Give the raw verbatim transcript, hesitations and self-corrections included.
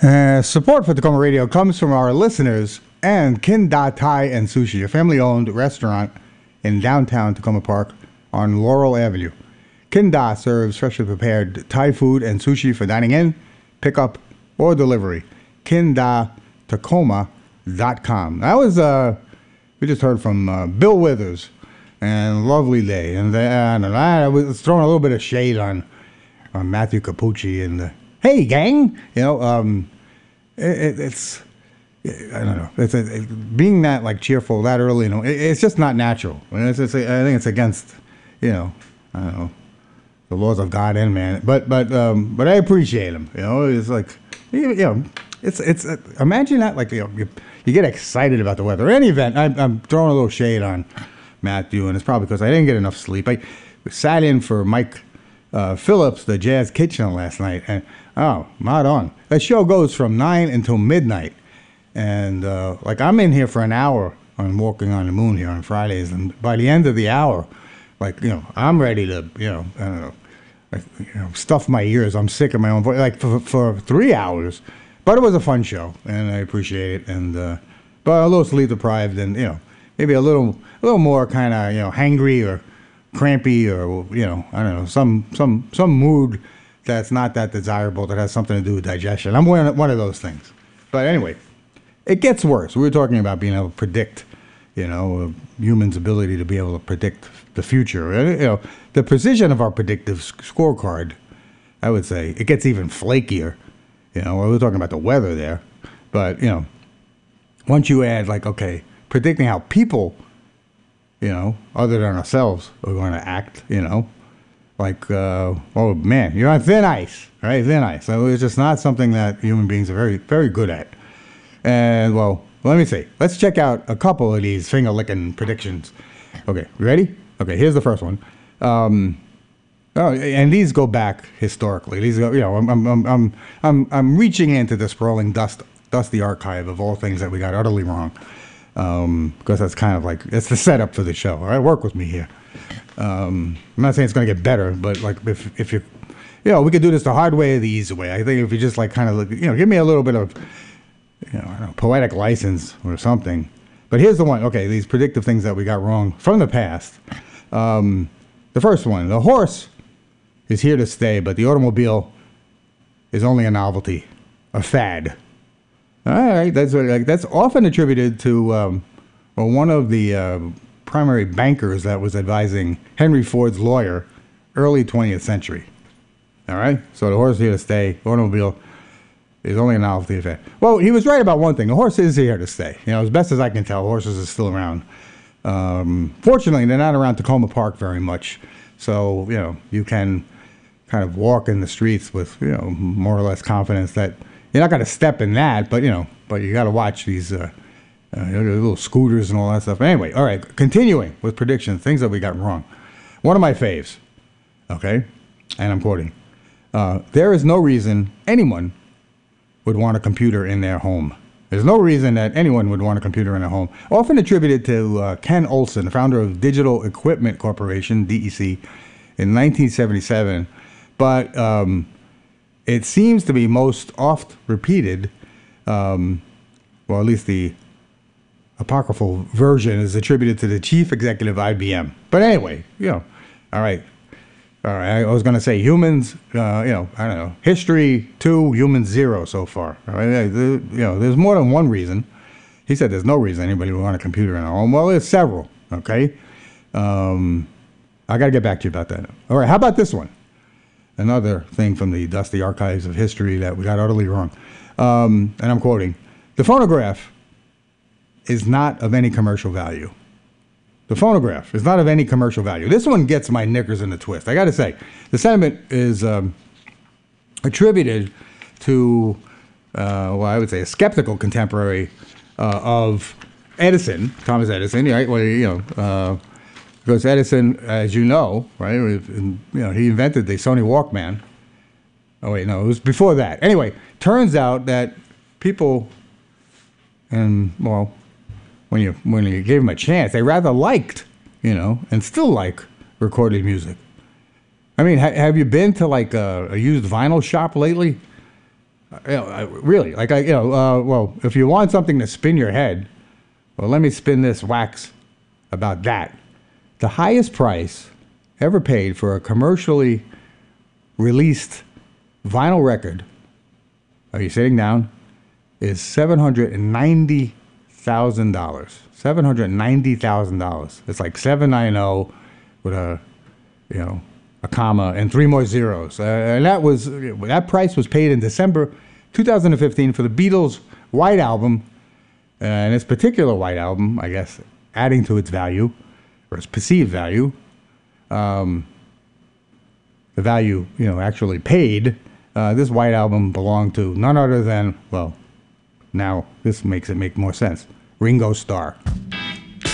Uh, support for Tacoma Radio comes from our listeners and Kin Da Thai and Sushi, a family-owned restaurant in downtown Tacoma Park on Laurel Avenue. Kin Da serves freshly prepared Thai food and sushi for dining in, pickup, or delivery. kin da tacoma dot com. That was, uh, we just heard from uh, Bill Withers and Lovely Day. And then uh, I was throwing a little bit of shade on, on Matthew Capucci and the, hey, gang! You know, um, it, it, it's, I don't know, it's a, it, being that, like, cheerful that early, you know, it, it's just not natural. I, mean, it's, it's, I think it's against, you know, I don't know, the laws of God and man. But, but, um, but I appreciate him, you know, it's like, you know, it's, it's, uh, imagine that, like, you know, you, you get excited about the weather. In any event, I, I'm throwing a little shade on Matthew, and it's probably because I didn't get enough sleep. I sat in for Mike uh, Phillips, the Jazz Kitchen last night, and oh, not on. That show goes from nine until midnight, and uh, like I'm in here for an hour on Walking on the Moon here on Fridays, and by the end of the hour, like, you know, I'm ready to, you know, I don't know, like, you know, stuff my ears. I'm sick of my own voice, like for for three hours. But it was a fun show, and I appreciate it. And uh, but a little sleep deprived, and you know, maybe a little a little more kind of, you know, hangry or crampy, or, you know, I don't know, some some some mood that's not that desirable, that has something to do with digestion. I'm one of, one of those things. But anyway, it gets worse. We were talking about being able to predict, you know, a human's ability to be able to predict the future. You know, the precision of our predictive scorecard, I would say, it gets even flakier. You know, we were talking about the weather there. But, you know, once you add, like, okay, predicting how people, you know, other than ourselves, are going to act, you know, like, uh, oh, man, you're on thin ice, right? Thin ice. So it's just not something that human beings are very, very good at. And, well, let me see. Let's check out a couple of these finger-licking predictions. Okay, you ready? Okay, here's the first one. Um, oh, and these go back historically. These go, you know, I'm, I'm, I'm, I'm, I'm reaching into the sprawling dust, dusty archive of all things that we got utterly wrong. Um, because that's kind of like, it's the setup for the show. All right, work with me here. Um, I'm not saying it's going to get better, but like if if you, you know, we could do this the hard way or the easy way. I think if you just like kind of look, you know, give me a little bit of, you know, I don't know, poetic license or something. But here's the one. Okay, these predictive things that we got wrong from the past. Um, the first one, the horse is here to stay, but the automobile is only a novelty, a fad. All right, that's like that's often attributed to um, well, one of the uh, primary bankers that was advising Henry Ford's lawyer early twentieth century. All right, so the horse is here to stay, automobile is only a novelty, a fad. Well, he was right about one thing. The horse is here to stay. You know, as best as I can tell, horses are still around. Um, fortunately, they're not around Tacoma Park very much, so you know you can kind of walk in the streets with, you know, more or less confidence that you're not going to step in that, but, you know, but you got to watch these uh, uh, little scooters and all that stuff. Anyway, all right, continuing with predictions, things that we got wrong. One of my faves, okay, and I'm quoting, uh, there is no reason anyone would want a computer in their home. There's no reason that anyone would want a computer in their home. Often attributed to uh, Ken Olsen, the founder of Digital Equipment Corporation, D E C, in nineteen seventy-seven. But um, it seems to be most oft repeated, um, well, at least the apocryphal version is attributed to the chief executive of I B M. But anyway, you know, all right. All right, I was going to say humans, uh, you know, I don't know, history two, humans zero so far. All right, you know, there's more than one reason. He said there's no reason anybody would want a computer in their home. Well, there's several, okay? Um, I got to get back to you about that. All right, how about this one? Another thing from the dusty archives of history that we got utterly wrong. Um, and I'm quoting, the phonograph is not of any commercial value. The phonograph is not of any commercial value. This one gets my knickers in a twist. I got to say, the sentiment is um, attributed to, uh, well, I would say a skeptical contemporary uh, of Edison, Thomas Edison, right? Well, you know, uh, because Edison, as you know, right, you know, he invented the Sony Walkman. Oh, wait, no, it was before that. Anyway, turns out that people, and, well, when you when you gave them a chance, they rather liked, you know, and still like recorded music. I mean, ha- have you been to like a, a used vinyl shop lately? You know, I, really, like I, you know, uh, well, if you want something to spin your head, well, let me spin this wax about that. The highest price ever paid for a commercially released vinyl record, are you sitting down, is seven hundred ninety thousand dollars. seven hundred ninety thousand dollars. It's like seven ninety with a, you know, a comma and three more zeros. Uh, and that was, that price was paid in December two thousand fifteen for the Beatles' White Album. Uh, and this particular White Album, I guess, adding to its value, or its perceived value, um, the value, you know, actually paid, uh, this White Album belonged to none other than, well, now this makes it make more sense, Ringo Starr.